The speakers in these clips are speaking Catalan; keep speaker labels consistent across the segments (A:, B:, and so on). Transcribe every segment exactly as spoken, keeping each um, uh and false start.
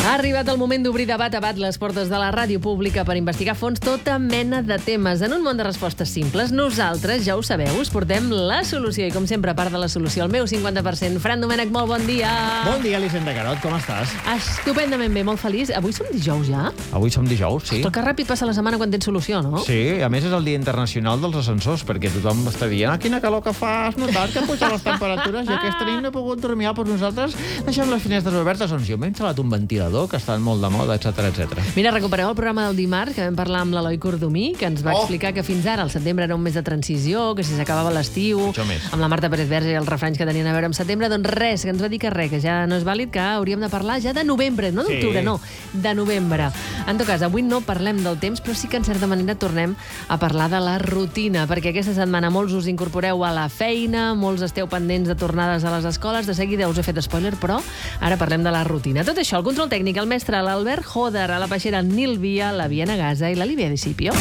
A: Ha arribat el moment d'obrir de bat a bat les portes de la ràdio pública per investigar a fons tota mena de temes. En un món de respostes simples, nosaltres, ja ho sabeu, us portem la solució. I com sempre, a part de la solució, el meu cinquanta per cent. Fran Domènech, molt bon dia.
B: Bon dia, Elisenda Carot, com estàs?
A: Estupendament bé, molt feliç. Avui som dijous ja?
B: Avui som dijous, sí.
A: Tot que ràpid passa la setmana quan tens solució, no?
B: Sí, a més és el Dia Internacional dels Ascensors, perquè tothom està dient ah, quina calor que fa, has notat que pugen les temperatures i aquesta nit no he pogut dormir, però nosaltres deixem les finestres obertes. Doncs jo m'he instal·lat un ventilador, que està molt de moda, etcètera, etcètera.
A: Mira, recupereu el programa del dimarts, que vam parlar amb l'Eloi Cordomí, que ens va oh. explicar que fins ara el setembre era un mes de transició, que si s'acabava l'estiu, amb la Marta Pérez Verge i els refranys que tenien a veure amb setembre, doncs res, que ens va dir que res, que ja no és vàlid, que hauríem de parlar ja de novembre, no d'octubre, sí. no, de novembre. En tot cas, avui no parlem del temps, però sí que en certa manera tornem a parlar de la rutina, perquè aquesta setmana molts us incorporeu a la feina, molts esteu pendents de tornades a les escoles, de seguida us he fet spoiler, però ara parlem de la rutina. Tot això, el control tècnic, el mestre, l'Albert Joder, a la peixera Nil Via, la Viena Gasa i la Líbia Discipio.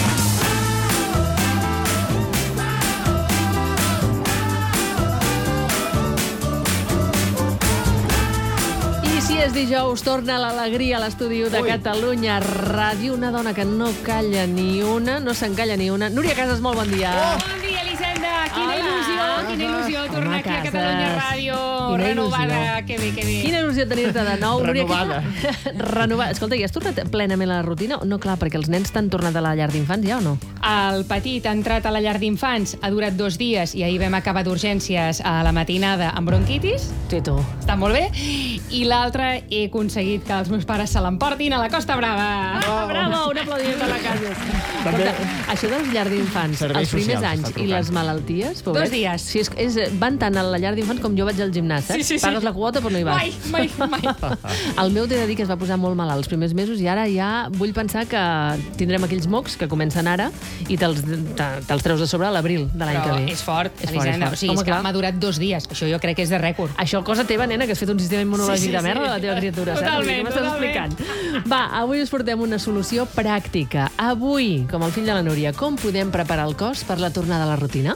A: I si és dijous, torna l'alegria a l'estudi de Catalunya Ràdio. Una dona que no calla ni una, no se'n calla ni una. Núria Casas, molt bon dia.
C: Oh! Bon dia, Elisenda. Quina Hola. il·lusió, quina il·lusió tornar Home, aquí a Catalunya Ràdio. Quina renovada, il·lusió. que bé, que bé.
A: Quina il·lusió tenir-te de nou.
B: Renovada.
A: Núria, renovada. Escolta, i has tornat plenament a la rutina? No, clar, perquè els nens t'han tornat a la llar d'infants ja o no?
C: El petit ha entrat a la llar d'infants, ha durat dos dies i ahir vam acabar d'urgències a la matinada amb bronquitis.
A: Sí, tu.
C: Està molt bé. I l'altre, he aconseguit que els meus pares se l'emportin a la Costa Brava.
A: Oh, bravo, un aplaudiment a la casa.
B: També...
A: Escolta, això dels llars d'infants, els primers anys i les malalties, pobret,
C: dos dies.
A: Sí, és, és, van tant a la llar d'infants com jo vaig al gimnàs, saps?
C: Sí, sí, sí.
A: Pagues la quota però no hi vas.
C: Mai, mai, mai.
A: El meu t'he de dir que es va posar molt malalt els primers mesos i ara ja vull pensar que tindrem aquells mocs que comencen ara i te'ls te, te treus de sobre a l'abril de l'any que ve.
C: És fort,
A: és
C: Elisenda.
A: fort, és fort.
C: O sigui,
A: Home,
C: és que
A: clar.
C: m'ha durat dos dies. Això jo crec que és de rècord.
A: Això cosa teva, nena, que has fet un sistema immunològic
C: Sí, sí,
A: de merda
C: sí.
A: a la teva criatura, saps?
C: Totalment,
A: M'estàs
C: totalment.
A: explicant. Va, avui us portem una solució pràctica. Avui, com el fill de la Núria, com podem preparar el cos per la tornada a la rutina?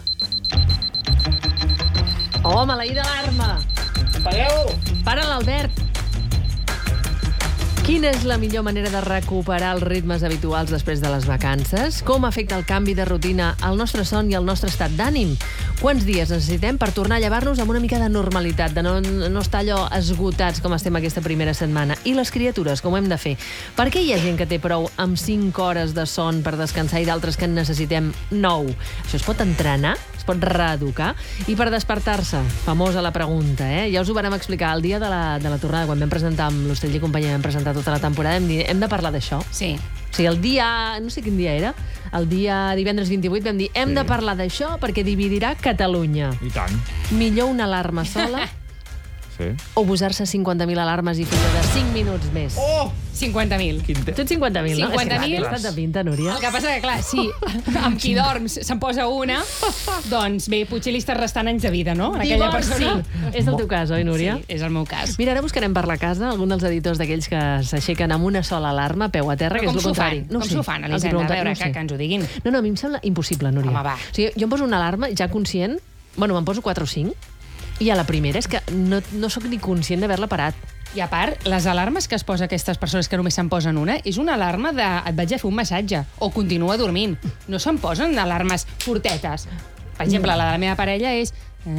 A: Oh, maleïda l'alarma!
B: Pareu!
A: Para l'Albert! Quina és la millor manera de recuperar els ritmes habituals després de les vacances? Com afecta el canvi de rutina al nostre son i al nostre estat d'ànim? Quants dies necessitem per tornar a llevar-nos amb una mica de normalitat, de no, no estar allò esgotats com estem aquesta primera setmana? I les criatures, com ho hem de fer? Per què hi ha gent que té prou amb cinc hores de son per descansar i d'altres que en necessitem nou? Això es pot entrenar? Es pot reeducar? I per despertar-se, famosa la pregunta, eh? Ja us ho vam explicar el dia de la, de la tornada, quan vam presentar amb l'Ostelli i companyia, vam presentar tota la temporada, hem dit, hem de parlar d'això.
C: Sí.
A: O sigui, el dia, no sé quin dia era, el dia divendres vint-i-vuit vam dir, hem
B: Sí.
A: de parlar d'això perquè dividirà Catalunya.
B: I tant.
A: Millor una alarma sola
B: Sí.
A: o posar-se cinquanta mil alarmes i fer de cinc minuts més.
B: Oh!
C: cinquanta mil.
B: Quin te...
A: Tu ets cinquanta mil, no?
C: cinquanta mil.
A: És que clar, estat de pinta, Núria.
C: El que passa que, clar, si amb qui dorms se'n posa una, doncs bé, potser li estàs restant anys de vida, no? A aquella persona.
A: Sí, és el teu cas, oi, Núria?
C: Sí, és el meu cas.
A: Mira, ara buscarem per la casa algun dels editors d'aquells que s'aixequen amb una sola alarma, peu a terra,
C: Però
A: que és
C: com
A: el
C: s'ho
A: contrari.
C: fan? Com s'ho fan,
A: Els hi
C: Elisenda? A
A: preguntaré,
C: veure,
A: no ho
C: que,
A: sé.
C: que ens ho diguin.
A: No, no, a mi em sembla impossible, Núria.
C: Home, va.
A: O sigui, jo em poso una alarma ja conscient, bueno, me'n poso quatre o cinc, i a la primera és que no, no sóc ni conscient d'haver-la parat.
C: I a part, les alarmes que es posa aquestes persones que només se'n posen una, és una alarma de et vaig a fer un massatge, o continua dormint. No se'n posen alarmes fortetes. Per exemple, la de la meva parella és...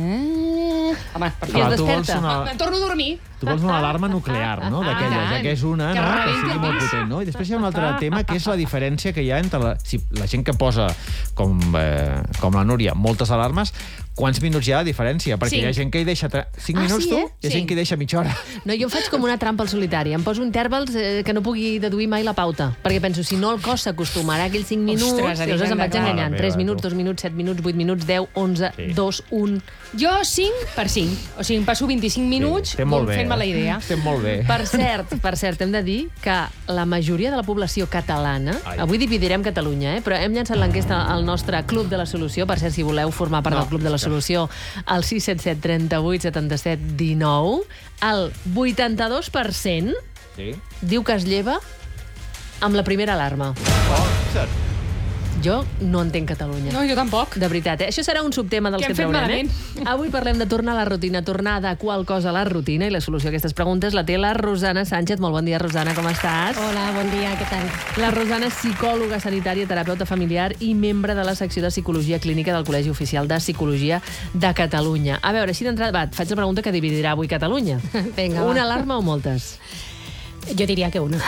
C: Ah... Home, per
A: I es
C: favor.
B: tu vols
A: desperta.
B: una...
C: Em torno a dormir.
B: Tu vols una alarma nuclear, no? D'aquelles,
C: Ah,
B: ja que és una
C: que
B: no? que
C: rebenti
B: sigui
C: el
B: molt
C: pis.
B: potent, no? I després hi ha un altre tema, que és la diferència que hi ha entre la, si la gent que posa, com, eh, com la Núria, moltes alarmes, quants minuts hi ha de diferència? Perquè
C: Cinc.
B: hi ha gent que hi deixa cinc
A: Ah,
B: minuts,
A: sí,
B: tu?
A: eh?
B: Hi ha
C: Sí.
B: gent que hi deixa mitja hora.
A: No, jo em faig com una trampa al solitari. Em poso intervals eh, que no pugui deduir mai la pauta. Perquè penso, si no el cos s'acostumarà a aquells cinc minuts,
C: Ostres,
A: llavors em vaig
C: Elisenda,
A: enganyant.
B: clar.
A: tres
B: Meva,
A: minuts,
B: tu.
A: dos minuts, set minuts, vuit minuts, deu, onze,
B: Sí.
A: dos, un...
C: Jo cinc per cinc. O sigui, em passo vint-i-cinc minuts
B: Estem molt bé.
C: fent-me la idea.
B: Estem molt bé.
A: Per cert, per cert, hem de dir que la majoria de la població catalana,
B: Ai.
A: avui dividirem Catalunya, eh? però hem llançat l'enquesta al nostre Club de la Solució, per cert, si voleu formar part
B: No,
A: del Club de la
B: és que-
A: Solució, al sis set set, trenta-vuit, setanta-set, dinou, el vuitanta-dos per cent
B: Sí?
A: diu que es lleva amb la primera alarma.
B: Oh, cert.
A: Jo no entenc Catalunya.
C: No, jo tampoc.
A: De veritat, eh? Això serà un subtema dels
C: Què
A: que
C: hem fet
A: traurem, eh? Avui parlem de tornar a la rutina, tornar a adequar el cos a la rutina, i la solució a aquestes preguntes la té la Rosana Sánchez. Molt bon dia, Rosana, com estàs?
D: Hola, bon dia, què tal?
A: La Rosana és psicòloga sanitària, terapeuta familiar i membre de la secció de Psicologia Clínica del Col·legi Oficial de Psicologia de Catalunya. A veure, així d'entrada, va, et faig la pregunta que dividirà avui Catalunya.
D: Vinga, va.
A: Una alarma o moltes?
D: Jo diria que una.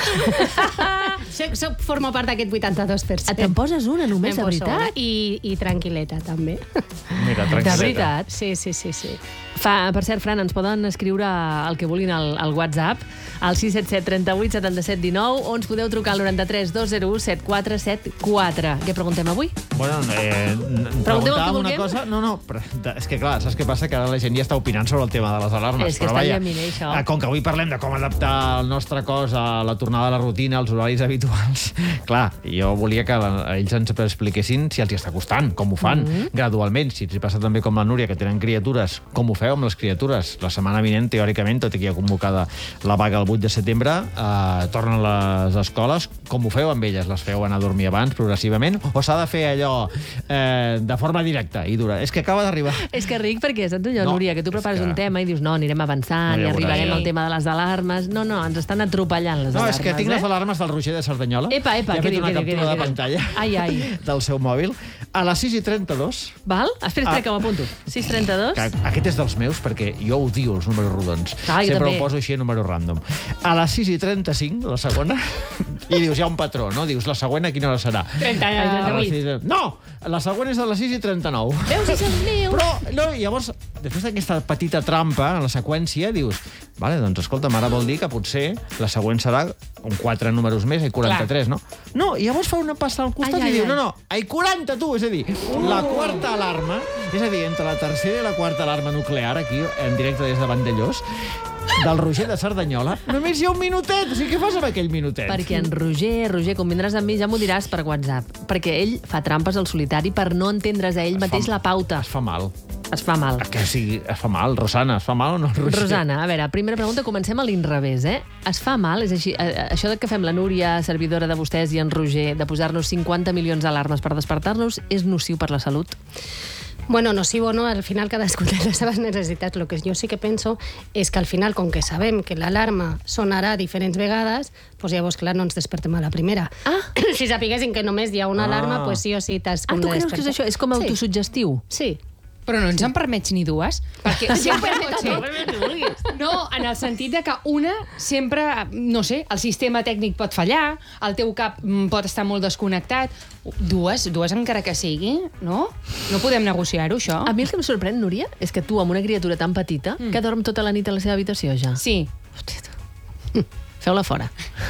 D: soc, soc, formo part d'aquest vuitanta-dos per cent.
A: Te'n poses una només, de veritat?
D: I, I tranquil·leta, també.
B: Mira, tranquil·leta.
A: De veritat?
D: Sí, sí, sí, sí.
A: Fa, per cert, Fran, ens poden escriure el que vulguin al, al WhatsApp, al sis set set, trenta-vuit, setanta-set, dinou, o ens podeu trucar al noranta-tres, dos zero u, set quatre set quatre. Què preguntem avui?
B: Bueno, eh, preguntàvem una cosa... No, no, però, és que clar, saps què passa? Que ara la gent ja està opinant sobre el tema de les alarmes.
A: És que
B: però
A: està
B: vaja,
A: llaminer, això.
B: Com que avui parlem de com adaptar el nostre cos a la tornada a la rutina, als horaris habituals, clar, jo volia que ells ens expliquessin si els hi està costant, com ho fan, mm-hmm. gradualment. Si els hi passa també com la Núria, que tenen criatures, com ho feu amb les criatures? La setmana vinent, teòricament, tot i que hi ha convocada la vaga el vuit de setembre, eh, tornen les escoles. Com ho feu amb elles? Les feu anar a dormir abans, progressivament? O s'ha de fer allò eh, de forma directa i dura? És que acaba d'arribar.
A: És que ric, perquè saps allò,
B: No,
A: Núria, que tu prepares
B: que-
A: un tema i dius, no, anirem avançant,
B: No,
A: i
B: ja ho
A: arribarem
B: veuràs.
A: al tema de les alarmes. No, no, ens estan atropellant les
B: No,
A: alarmes.
B: és que tinc
A: eh?
B: les alarmes del Roger de Cerdanyola.
A: Epa, epa,
B: que ha
A: què
B: fet
A: diu,
B: una
A: què diu, què
B: captura
A: diu,
B: de
A: què diu?
B: pantalla
A: Ai, ai.
B: del seu mòbil. A les sis i trenta-dos,
A: Val? Espera, espera,
B: Ah.
A: que m'apunto. sis trenta-dos?
B: que aquest és dels meus, perquè jo odio els números rodons.
A: Ah, jo
B: Sempre
A: també.
B: ho poso així a número random. A les sis i trenta-cinc, la segona, i dius, hi ha un patró, no? Dius, la següent a quina hora serà?
C: trenta,
B: A les
C: trenta-vuit.
B: sis- No! La següent és a les sis i trenta-nou.
A: Veus, és el meu!
B: Però, no, i llavors, després d'aquesta petita trampa en la seqüència, dius, vale, doncs escolta, ara vol dir que potser la següent serà un quatre números més, i quaranta-tres, no? No, i llavors fa una passa al costat
A: Ai, ai,
B: i diu,
A: ai.
B: no, no, ai, quaranta, tu! És a dir, la quarta alarma, és a dir, entre la tercera i la quarta alarma nuclear, aquí, en directe des de Vandellós, del Roger de Cerdanyola, només hi ha un minutet. O sigui, què fas amb aquell minutet?
A: Perquè en Roger, Roger, com vindràs amb mi, ja m'ho diràs per WhatsApp. Perquè ell fa trampes al solitari per no entendre's a ell mateix la pauta.
B: Es fa mal.
A: Es fa mal.
B: Que o sigui, es fa mal, Rosana, es fa mal o no, Roger?
A: Rosana, a veure, primera pregunta, comencem a l'inrevés, eh? Es fa mal, és així, eh, això de que fem la Núria, servidora de vostès, i en Roger, de posar-nos cinquanta milions d'alarmes per despertar-nos, és nociu per la salut?
D: Bueno, nociu o no, al final cadascú té les seves necessitats. El que jo sí que penso és que al final, com que sabem que l'alarma sonarà diferents vegades, doncs llavors, clar, no ens despertem a la primera.
A: Ah.
D: Si sapiguessin que només hi ha una
B: Ah.
D: alarma, doncs sí o sí t'has
A: Ah,
D: com
A: tu
D: de
A: creus que és
D: despertar.
A: això? És com autosuggestiu?
D: Sí.
C: Però no ens en permets ni dues? Perquè sempre pot ser...
A: vulguis.
C: No, en el sentit de que una sempre, no sé, el sistema tècnic pot fallar, el teu cap mm, pot estar molt desconnectat. Dues, dues encara que sigui, no? No podem negociar-ho, això?
A: A mi el que em sorprèn, Núria, és que tu, amb una criatura tan petita, mm. que dorm tota la nit a la seva habitació, ja.
C: Sí.
A: Hòstia, tu. Feu-la fora.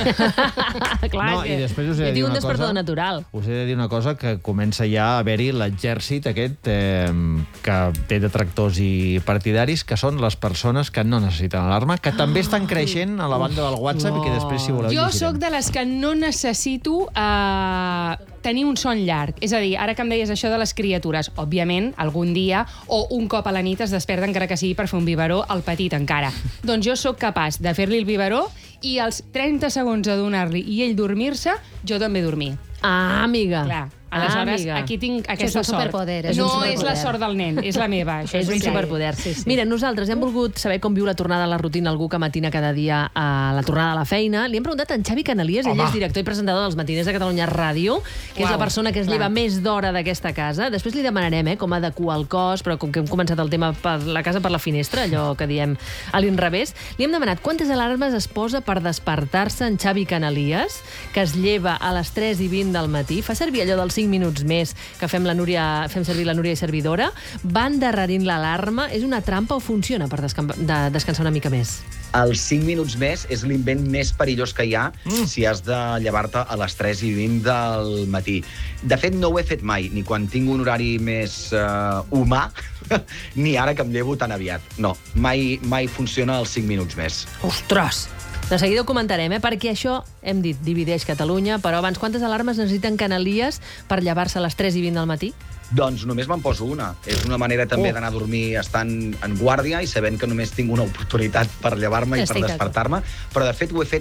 A: Clar,
B: No,
A: que
B: i després us he de
A: hi
B: dir
A: diu un
B: una
A: despertador
B: cosa.
A: natural.
B: Us he de dir una cosa, que comença ja a haver-hi l'exèrcit aquest eh, que té detractors i partidaris, que són les persones que no necessiten alarma, que també estan creixent a la banda del WhatsApp, i que després, si voleu,
C: Jo
B: llegirem.
C: sóc de les que no necessito eh, tenir un son llarg. És a dir, ara que em deies això de les criatures, òbviament, algun dia o un cop a la nit es desperta, encara que sigui per fer un biberó, al petit encara. Doncs jo sóc capaç de fer-li el biberó i als trenta segons de donar-li i ell dormir-se, jo també dormir.
A: Ah, amiga.
C: Clar.
A: Ah,
C: Aleshores,
A: amiga.
C: aquí tinc
D: Això
C: aquesta
D: és un
C: sort.
D: superpoder, és
C: no
D: un superpoder.
C: és la sort del nen, és la meva. Això
A: És un
C: veritat.
A: superpoder.
D: Sí, sí.
A: Mira, nosaltres hem volgut saber com viu la tornada a la rutina algú que matina cada dia a la tornada a la feina. Li hem preguntat a en Xavi Canalies, ell
B: Home.
A: és director i presentador dels Matiners de Catalunya Ràdio, que és
C: Uau,
A: la persona que es
C: clar.
A: lleva més d'hora d'aquesta casa. Després li demanarem eh, com adequar el cos, però com que hem començat el tema per la casa per la finestra, allò que diem a l'inrevés, li hem demanat quantes alarmes es posa per despertar-se en Xavi Canalies, que es lleva a les tres i vint del matí, fa servir allò dels cinc minuts més que fem la Núria, fem servir la Núria i servidora, va endarrerint l'alarma, és una trampa o funciona per descam- de descansar una mica més?
E: Els cinc minuts més és l'invent més perillós que hi ha mm. si has de llevar-te a les tres i vint del matí. De fet, no ho he fet mai, ni quan tinc un horari més uh, humà, ni ara que em llevo tan aviat. No, mai, mai funciona els cinc minuts més.
A: Ostres! De seguida ho comentarem, eh? Perquè això, hem dit, divideix Catalunya, però abans, quantes alarmes necessiten Canalies per llevar-se a les tres i vint del matí?
E: Doncs només me'n poso una. És una manera també
B: Oh.
E: d'anar a dormir estant en guàrdia i sabent que només tinc una oportunitat per llevar-me i
D: Estic
E: per despertar-me. Però, de fet, ho he fet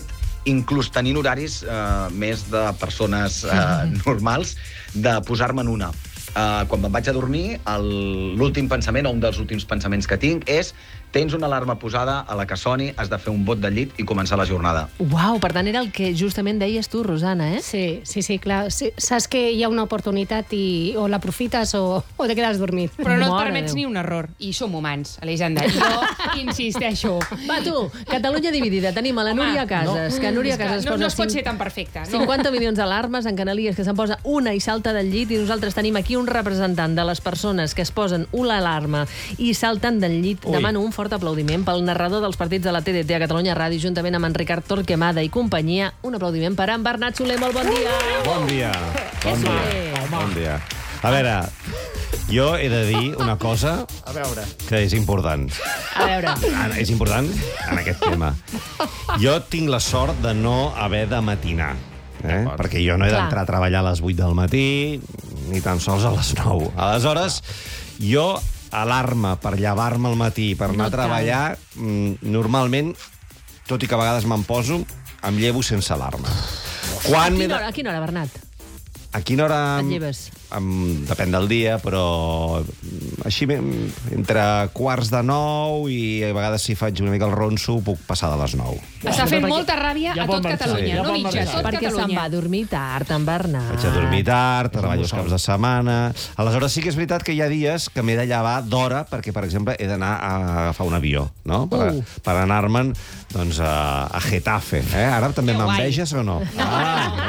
E: inclús tenint horaris eh, més de persones eh, normals, de posar-me'n una. Uh, quan me'n vaig a dormir, l'últim pensament, o un dels últims pensaments que tinc, és tens una alarma posada a la que soni, has de fer un bot de llit i començar la jornada.
A: Uau, per tant era el que justament deies tu, Rosana, eh?
D: Sí, sí, sí, clar. Sí, saps que hi ha una oportunitat i o l'aprofites o, o te quedes dormit.
C: Però no et
A: Mare
C: permets
A: Déu.
C: ni un error. I som humans, Elisenda. Jo insisteixo.
A: Va, tu, Catalunya dividida. Tenim a la
C: Home,
A: Núria Casas,
C: no.
A: que Núria
C: És que
A: Casas
C: no,
A: posa
C: no es pot
A: cinc-
C: ser tan perfecta. No.
A: cinquanta milions d'alarmes en Canalies, que se'n posa una i salta del llit, i nosaltres tenim aquí un representant de les persones que es posen una alarma i salten del llit.
B: Ui.
A: Demano un fort aplaudiment pel narrador dels partits de la T D T a Catalunya Ràdio, juntament amb en Ricard Torquemada i companyia. Un aplaudiment per en Bernat Soler. Molt bon dia!
F: Bon dia. Bon
A: sí.
F: dia. Bon dia. A veure, jo he de dir una cosa
B: A veure.
F: que és important.
A: A veure,
F: Ah, És important en aquest tema. Jo tinc la sort de no haver de matinar. Eh? Perquè jo no he
A: Clar.
F: d'entrar a treballar a les vuit del matí, ni tan sols a les nou. Aleshores, jo, alarma per llevar-me al matí, per anar
A: No
F: a treballar, mm, normalment, tot i que a vegades me'n poso, em llevo sense alarma.
A: a
F: Quan m'he
A: quina
F: de...
A: hora, a quina hora, Bernat?
F: A quina hora...
A: Et lleves?
F: Em, depèn del dia, però mm, així ben- entre quarts de nou i a vegades si faig una mica el ronso puc passar de les nou.
C: Està fent
A: perquè-
C: molta ràbia
B: Ja
C: a
B: pot
C: tot
B: marxar.
C: Catalunya,
B: Sí, ja
C: no
B: pot
C: mitja,
B: marxar.
C: tot
A: Perquè se'n
C: Catalunya.
A: va a dormir tard, en Bernat.
F: Vaig a dormir tard, treballo els
B: mussol.
F: caps de setmana... Aleshores sí que és veritat que hi ha dies que m'he de llevar d'hora perquè, per exemple, he d'anar a agafar un avió, no? Per,
A: Uh.
F: per anar-me'n doncs, a, a Getafe. Eh? Ara també
C: Que guai.
F: m'enveges o no? Ah,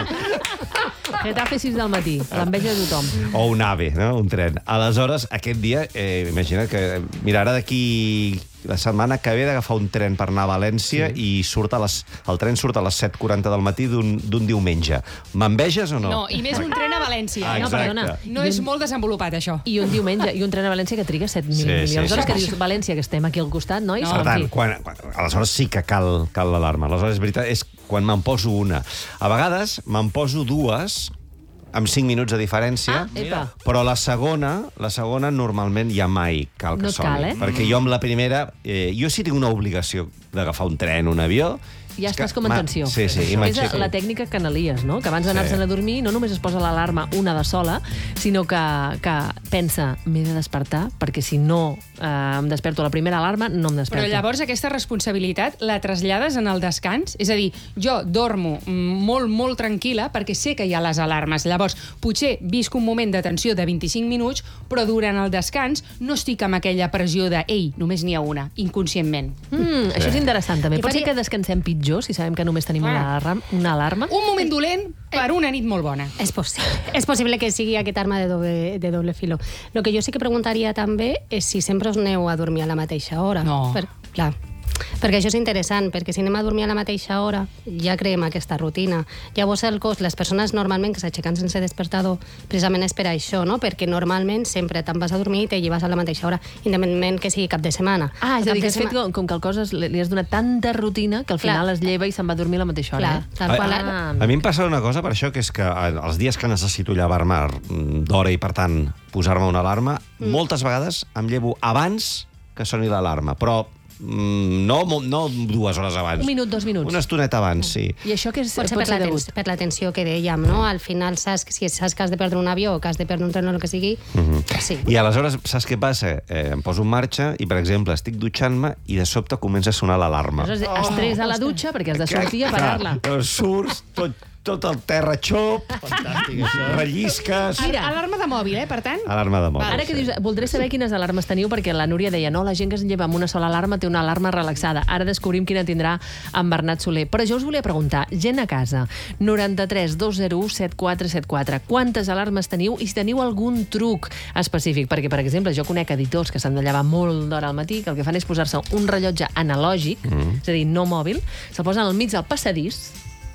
A: Getafe sis del matí, l'enveja de tothom.
F: o un AVE, no? Un tren. Aleshores, aquest dia, eh, imagina que... Mira, ara d'aquí la setmana que ve d'agafar un tren per anar a València sí. i surt a les, el tren surt a les set quaranta del matí d'un d'un diumenge. M'enveges o no?
C: No, i més un tren a València.
F: Ah,
A: No,
F: exacte.
A: perdona.
C: No és molt desenvolupat, això.
A: I un diumenge, i un tren a València que triga set mil
F: Sí,
A: milions
F: sí,
A: d'hores,
F: sí.
A: que dius, València, que estem aquí al costat, nois?
C: No.
F: Per
A: En
F: tant,
A: fi.
F: quan, quan, aleshores sí que cal, cal l'alarma. Aleshores, és veritat, és quan me'n poso una. A vegades me'n poso dues amb cinc minuts de diferència,
A: Ah, epa.
F: però la segona, la segona normalment ja mai cal que
A: No et
F: soni.
A: cal, eh?
F: Perquè jo amb la primera... Eh, jo sí tinc una obligació d'agafar un tren, un avió...
A: Ja
F: és que
A: estàs com en
F: m'ha-
A: tensió.
F: Sí, sí, i
A: és
F: m'aixeco.
A: la tècnica Canalies, no? Que abans d'anar-se'n
F: Sí.
A: a dormir no només es posa l'alarma una de sola, sinó que, que pensa, m'he de despertar, perquè si no eh, em desperto a la primera alarma, no em desperto.
C: Però llavors aquesta responsabilitat la trasllades en el descans? És a dir, jo dormo mm, molt, molt tranquil·la perquè sé que hi ha les alarmes. Llavors, potser visc un moment de tensió de vint-i-cinc minuts, però durant el descans no estic amb aquella pressió de ei, només n'hi ha una, inconscientment.
A: Mm, això és interessant, també.
D: I
A: Pot ser
D: faria-
A: que descansem pitjor si sabem que només tenim una,
C: Ah.
A: alarma, una alarma?
C: Un moment dolent per una nit molt bona.
D: És possible. És possible que sigui aquest arma de doble, de doble filo. El que jo sí que preguntaria també és si sempre us aneu a dormir a la mateixa hora.
C: No.
D: Per, clar, perquè això és interessant, perquè si anem a dormir a la mateixa hora ja creem aquesta rutina. Llavors el cos, les persones normalment que s'aixequen sense despertador precisament és per això, no? Perquè normalment sempre te'n vas a dormir i te lleves a la mateixa hora, independentment que sigui cap de setmana.
A: Ah, és a
D: Cap
A: dir, que
D: de
A: has fet
D: sema-
A: com, com que el cos es, li has donat tanta rutina que al
D: Clar.
A: final es lleva i se'n va a dormir a la mateixa hora.
D: Clar,
A: eh?
D: tal qual.
A: Ah,
F: A mi em passa una cosa per això, que és que eh, els dies que necessito llevar-me mm, d'hora i, per tant, posar-me una alarma, mm. moltes vegades em llevo abans que soni l'alarma, però mm, no, mo- no dues hores abans.
A: Un minut, dos minuts.
F: Una estoneta abans, sí.
A: I això que és,
D: Pot ser per la, tens, per la tensió que dèiem, no? Al final, saps, que si saps que has de perdre un avió o que has de perdre un tren o el que sigui, sí.
F: I aleshores, saps què passa? Eh, em poso en marxa i, per exemple, estic dutxant-me i de sobte comença a sonar l'alarma.
A: Aleshores, estrès a la dutxa perquè has de sortir a parar-la.
F: Clar, surts, tot, tot el terra xop,
B: Fantàstic, això.
F: rellisques...
A: Mira.
C: Alarma de mòbil, eh, per tant?
F: Alarma de mòbil.
A: Ara que
F: sí.
A: dius, voldré saber quines alarmes teniu, perquè la Núria deia, no, la gent que es lleva amb una sola alarma té una alarma relaxada. Ara descobrim quina tindrà en Bernat Soler. Però jo us volia preguntar, gent a casa, noranta-tres dos zero u set quatre set quatre, quantes alarmes teniu i si teniu algun truc específic? Perquè, per exemple, jo conec editors que s'han de llevar molt d'hora al matí, que el que fan és posar-se un rellotge analògic, mm. és a dir, no mòbil, se'l posen al mig del passadís,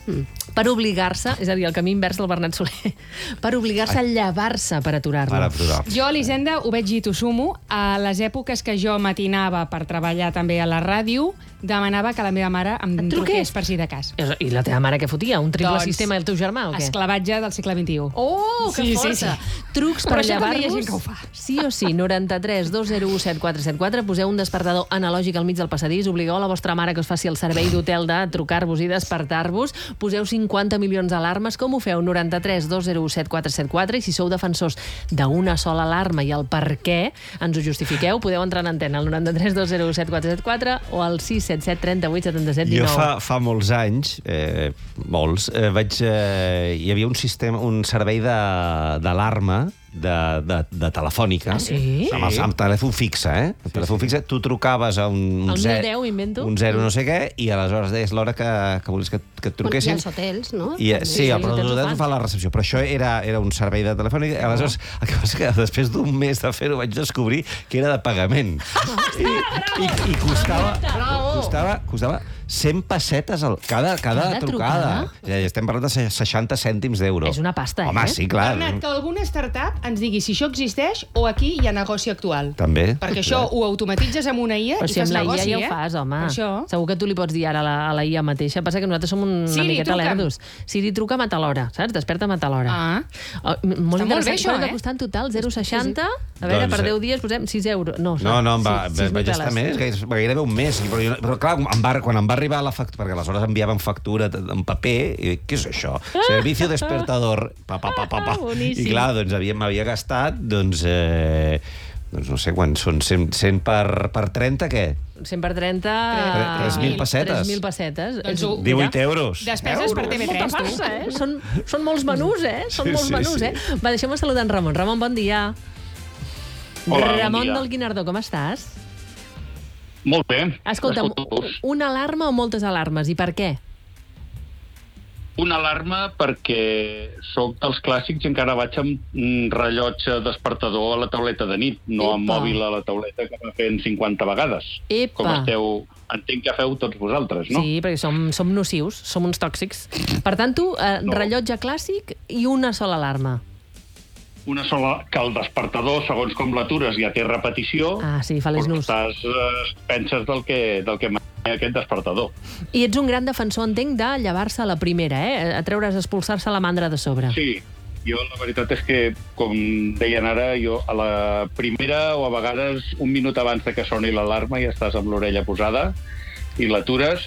A: per obligar-se, és a dir, el camí invers del Bernat Soler, per obligar-se a llevar-se per aturar-lo.
F: Per aturar.
C: Jo, Elisenda, ho veig i t'ho sumo. A les èpoques que jo matinava per treballar també a la ràdio, demanava que la meva mare em
A: Et truqués?
C: truqués per si de cas.
A: I la teva mare què fotia? Un triple
C: Doncs,
A: sistema del teu germà o què?
C: Esclavatge del segle vint-i-u.
A: Oh, que
C: Sí, sí,
A: força!
C: sí.
A: Trucs
C: Però
A: per
C: això també hi ha
A: llevar-vos.
C: gent que ho fa.
A: Sí o sí, noranta-tres dos zero u set quatre set quatre. Poseu un despertador analògic al mig del passadís. Obligueu a la vostra mare que us faci el servei d'hotel de trucar-vos i despertar-vos. Poseu cinquanta milions d'alarmes. Com ho feu? noranta-tres dos zero u set quatre set quatre. I si sou defensors d'una sola alarma i el per què ens ho justifiqueu, podeu entrar en antena al noranta-tres dos zero u set quatre set quatre o al sis set set tres vuit setanta set dinou.
F: Jo fa, fa molts anys, eh, molts, eh, vaig, eh, hi havia un sistema, un servei d'alarma de, de, de telefònica.
A: Ah, sí?
F: Amb, el, amb telèfon fixe, eh? El telèfon fixe, tu trucaves a un... un
A: El
F: ze-
A: mil deu, invento.
F: Un zero no sé què, i aleshores deies l'hora que, que volies que, que et
D: I
F: truquessin.
D: els hotels, no?
F: I, eh, sí, el
A: els hotels ho
F: producte
A: fan.
F: ho fa la recepció, però això era, era un servei de telefònica. Aleshores, el que passa que després d'un mes de fer-ho vaig descobrir que era de pagament. I, i, i costava, costava, costava cent pessetes al, cada, cada,
A: Cada
F: trucada.
A: trucada?
F: I estem parlant de seixanta cèntims d'euro.
A: És una pasta,
F: Home,
A: eh?
F: sí, clar.
C: Bernat, que alguna startup ens digui si això existeix o aquí hi ha negoci actual.
F: També.
C: Perquè això ho automatitzes amb una I A
A: Però
C: i
A: si
C: fas
A: amb la
C: negoci,
A: I A ja
C: eh?
A: ho fas, home.
C: Per això.
A: Segur que tu li pots dir ara a la, a la I A mateixa. Passa que nosaltres som un, una
C: Siri,
A: miqueta
C: truca'm.
A: lerdos. Siri, truca'm a tal hora, saps? Desperta'm a tal hora.
C: Ah.
A: Oh, m- molt
C: Està molt bé,
A: interessant.
C: això,
A: Quant ha de
C: eh?
A: costar en total? zero coma seixanta? A veure,
F: Doncs,
A: per
F: eh,
A: deu dies posem sis euros. No,
F: No, no, em va,
A: sis- sis
F: vaig
A: mil
F: estar
A: peles.
F: més, gairebé, gairebé un mes. Però, jo, però clar, em va, quan em va arribar la factura, perquè aleshores enviaven factura t- en paper, i dic, què és això? Servicio despertador. Pa, pa, pa, pa, pa.
A: Boníssim.
F: I clar, doncs havia- m'havia gastat, doncs, eh, doncs no sé quan són, cent, cent per, per trenta, què?
A: cent per trenta...
F: tres mil pessetes.
A: tres mil pessetes.
C: Doncs
A: És-
C: ho-
F: divuit euros.
C: Despeses per T V tres,
A: Molta
C: tu.
A: pasta, eh? Són, són molts menús, eh? Són
F: Sí,
A: molts
F: sí,
A: menús,
F: sí.
A: eh? Va, deixem-me saludar en Ramon. Ramon, bon dia.
G: Hola, bon
A: Ramon
G: dia.
A: del Guinardó, com estàs?
G: Molt bé.
A: Escolta'm,
G: Escolto-vos.
A: una alarma o moltes alarmes, i per què?
G: Una alarma perquè sóc dels clàssics i encara vaig amb un rellotge despertador a la tauleta de nit, no amb
A: Epa.
G: mòbil a la tauleta que va fent cinquanta vegades.
A: Epa.
G: Com esteu... Entenc que feu tots vosaltres, no?
A: Sí, perquè som, som nocius, som uns tòxics. Per tant, tu, eh,
G: No.
A: rellotge clàssic i una sola alarma.
G: Una sola, que el despertador, segons com l'atures, ja té repetició.
A: Ah, sí, fa les
G: doncs
A: nus.
G: estàs, eh, penses del que, del que mana aquest despertador.
A: I ets un gran defensor, entenc, de llevar-se a la primera, eh? A treure's, expulsar-se la mandra de sobre.
G: Sí, jo la veritat és que, com deien ara, jo a la primera o a vegades un minut abans de que soni l'alarma ja estàs amb l'orella posada i l'atures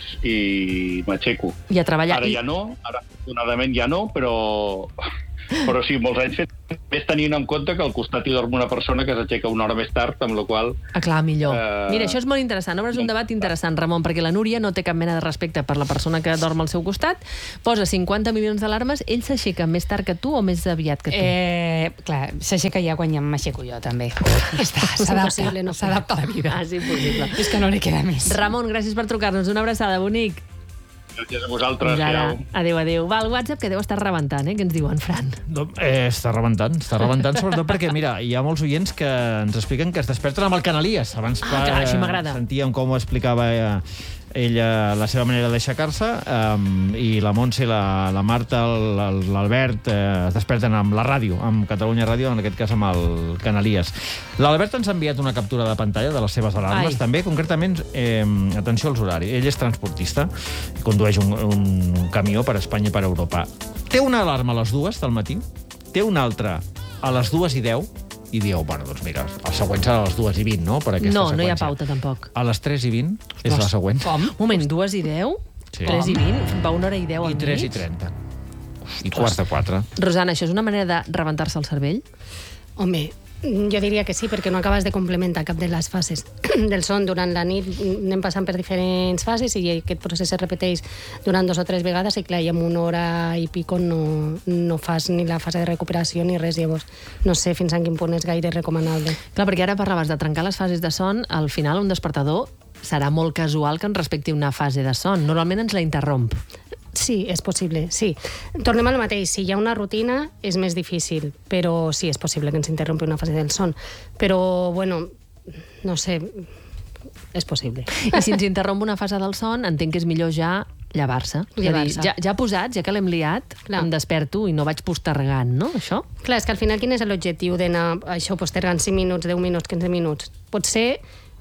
G: i m'aixeco.
A: I a treballar.
G: Ara
A: I-
G: ja no, ara afortunadament ja no, però, però sí, molts anys fet, més tenint en compte que al costat hi dorm una persona que s'aixeca una hora més tard, amb la qual
A: Ah, clar, millor.
G: Eh,
A: Mira, això és molt interessant. Obres un debat interessant, Ramon, perquè la Núria no té cap mena de respecte per la persona que dorm al seu costat, posa cinquanta milions d'alarmes, ell s'aixeca més tard que tu o més aviat que tu?
C: Eh, clar, s'aixeca ja quan ja m'aixeco jo, també. Està,
D: impossible no fer.
C: s'adapta a la vida.
A: Ah, és impossible.
C: És que no li queda més.
A: Ramon, gràcies per trucar-nos. Una abraçada, bonic.
G: gràcies a vosaltres.
A: Fins ara.
G: Adéu.
A: Adéu, adéu. Va, el WhatsApp que deu estar rebentant, eh? Què ens diuen, Fran?
B: No, eh, està rebentant, està rebentant, sobretot perquè, mira, hi ha molts oients que ens expliquen que es desperten amb el Canalies. Abans
A: Ah, clar, així m'agrada.
B: sentíem com ho explicava eh, ella, la seva manera d'aixecar-se, um, i la Montse, la, la Marta, el- l'Albert eh, es desperten amb la ràdio, amb Catalunya Ràdio, en aquest cas amb el Canalies. L'Albert ens ha enviat una captura de pantalla de les seves alarmes,
A: Ai.
B: també, concretament, eh, atenció als horaris. Ell és transportista, condueix un, un camió per Espanya i per Europa. Té una alarma a les dues del matí, té una altra a les dues i deu, i dieu, bueno, doncs mira, el següent serà a les dues i vint, no?, per aquesta
A: No, no hi ha
B: seqüència.
A: pauta, tampoc.
B: A les tres i vint és la següent.
C: Com?
A: Moment, dues i deu?
B: Sí.
A: Tres i vint? Va una hora i deu al
B: I tres i
A: mig?
B: trenta. I quart de quatre.
A: Rosana, això és una manera de rebentar-se el cervell?
D: Home, jo diria que sí, perquè no acabes de complementar cap de les fases del son. Durant la nit anem passant per diferents fases i aquest procés es repeteix durant dos o tres vegades i clar, i amb una hora i pico no, no fas ni la fase de recuperació ni res. Llavors, no sé fins a quin punt és gaire recomanable.
A: Clar, perquè ara parlaves de trencar les fases de son, al final un despertador serà molt casual que ens respecti una fase de son. Normalment ens la interromp.
D: Sí, és possible, sí. Tornem al mateix. Si hi ha una rutina, és més difícil, però sí, és possible que ens interrompi una fase del son. Però, bueno, no sé, és possible.
A: I si ens interromp una fase del son, entenc que és millor ja llevar-se. És a dir,
D: Llevar-se.
A: ja, ja posats, ja que l'hem liat,
D: Clar.
A: em desperto i no vaig postergant, no, això?
D: Clar, és que al final quin és l'objectiu d'anar això postergant cinc minuts, deu minuts, quinze minuts? Potser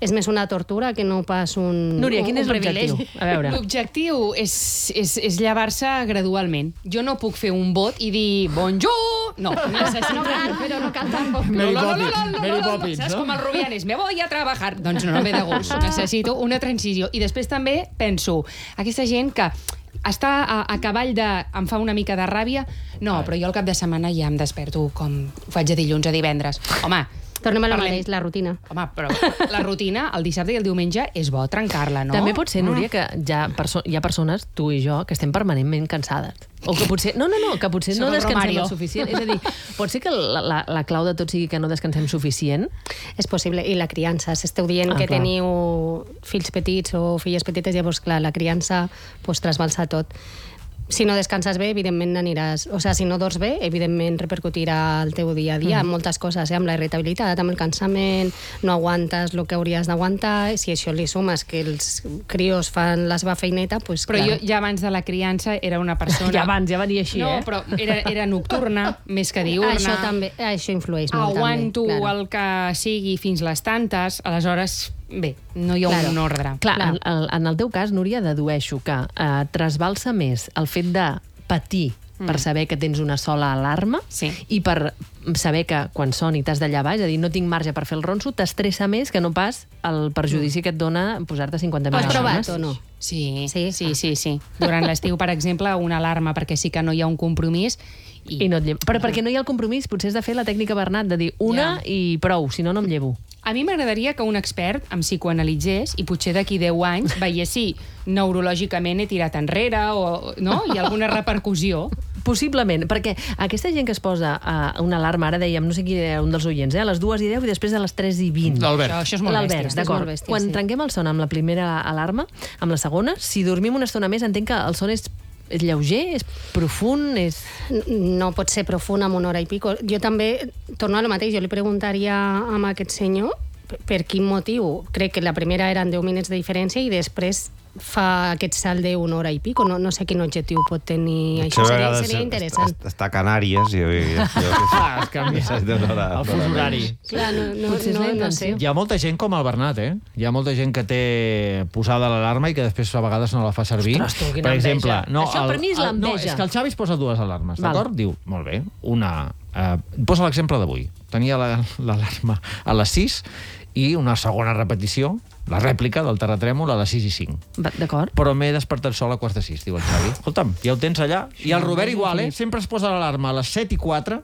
D: és més una tortura que no pas un,
A: Núria, quin
D: un
A: és l'objectiu?
D: privilegi.
A: A veure.
C: L'objectiu és, és, és llevar-se gradualment. Jo no puc fer un vot i dir bonjour! No, necessito...
D: No cal, però no cal tampoc.
B: Mary
C: no, no, no,
B: Poppins,
C: no, no,
B: Mary
C: no, no,
B: Poppins,
C: saps
B: no?
C: com el Rubianes, me voy a trabajar. Doncs no, no ve de gust. Necessito una transició. I després també penso, aquesta gent que està a, a cavall de... em fa una mica de ràbia, no, però jo al cap de setmana ja em desperto com ho faig de dilluns a divendres. Home,
D: Tornem a lo
C: Parlem.
D: mateix, la rutina.
C: home, però la rutina, el dissabte i el diumenge, és bo trencar-la, no?
A: També pot ser, Núria, que ja perso hi ha persones, tu i jo, que estem permanentment cansades. O que potser... No, no, no, que potser
C: Som
A: no
C: el
A: descansem
C: Romario.
A: el suficient. És a dir, pot ser que la, la, la clau de tot sigui que no descansem suficient?
D: És possible. I la criança. Si esteu dient
A: Ah,
D: que
A: clar.
D: teniu fills petits o filles petites, llavors, clar, la criança pues, trasbalsa tot. Si no descanses bé, evidentment aniràs... O sigui, si no dors bé, evidentment repercutirà al teu dia a dia, mm. moltes coses, eh? Amb la irritabilitat, amb el cansament, no aguantes el que hauries d'aguantar, si això li sumes que els crios fan la seva feineta, pues,
C: Però
D: clar.
C: jo ja abans de la criança era una persona...
A: Ja abans, ja venia així,
C: no,
A: eh?
C: però era, era nocturna, més que diurna.
D: Això també, això influeix molt,
C: Aguanto
D: també.
C: el que sigui fins les tantes, aleshores, bé, no hi ha
D: Claro.
C: un ordre.
A: Clar,
D: Clar.
A: en, en, en el teu cas, Núria, dedueixo que eh, trasbalsa més el fet de patir mm. per saber que tens una sola alarma
C: Sí.
A: i per saber que quan soni t'has de llevar, és a dir, no tinc marge per fer el ronso, t'estressa més que no pas el perjudici que et dona posar-te cinquanta mil
D: Has provat
A: alarmes.
D: o no?
C: Sí,
D: Sí?
C: sí, sí, sí, sí. Durant l'estiu, per exemple, una alarma perquè sí que no hi ha un compromís. I,
A: I no et llevo. Però perquè no hi ha el compromís, potser has de fer la tècnica Bernat, de dir una
C: Ja.
A: i prou, si no, no em llevo.
C: A mi m'agradaria que un expert em psicoanalitzés i potser d'aquí deu anys veiés si neurològicament he tirat enrere o no? Hi ha alguna repercussió.
A: Possiblement, perquè aquesta gent que es posa uh, una alarma, ara dèiem, no sé qui era un dels oients, eh, a les dues i deu i després a les tres i vint.
B: L'Albert.
C: Això, això és molt
A: L'Albert,
C: bèstia.
A: d'acord.
D: És molt bèstia,
A: Quan
D: sí.
A: trenquem el son amb la primera alarma, amb la segona, si dormim una estona més, entenc que el son és, és lleuger, és profund, és...
D: No pot ser profund amb una hora i pico. Jo també, torno a lo mateix, jo li preguntaria a aquest senyor per, per quin motiu. Crec que la primera eren deu minuts de diferència i després fa aquest salt d'una hora i pico. No, no sé quin objectiu pot tenir això.
F: a
D: Seria,
F: vegades
D: seria interessant.
F: est- Està a Canàries i... i, i
B: Ah, es canvia
F: d'hora-
B: el fus horari.
D: Clar, no, no,
A: Potser és
D: no,
A: la
D: no sé.
A: intenció.
B: Hi ha molta gent com el Bernat, eh? Hi ha molta gent que té posada l'alarma i que després a vegades no la fa servir.
A: Ostres, tu, quina
B: per exemple,
A: enveja.
B: no,
A: Això per mi és
B: el- No,
A: l'enveja.
B: és que el Xavi es posa dues alarmes,
A: Val.
B: d'acord? Diu, molt bé, una... Eh, posa l'exemple d'avui. Tenia la- l'alarma a les sis i una segona repetició, la rèplica del terratrèmol a les sis i cinc.
A: Va, d'acord.
B: Però m'he despertat sol a quarts de sis, diu el Xavi. Escolta'm, ja ho tens allà. I el Robert igual, eh? Sempre es posa l'alarma a les set i quatre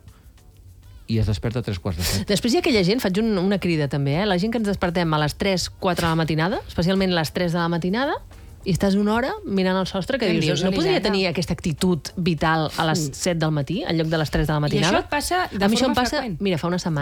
B: i es desperta a tres quarts de set.
A: Després hi ha aquella gent, faig un, una crida també, eh? La gent que ens despertem a les tres, quatre de la matinada, especialment les tres de la matinada, i estàs una hora mirant el sostre que
C: Què em
A: dius,
C: dius,
A: no podria
C: Elisenda?
A: tenir aquesta actitud vital a les set del matí, en lloc de les tres de la
C: I
A: matinada?
C: això et passa de
A: A mi això
C: forma
A: em passa,
C: freqüent?
A: mira, fa una setmana.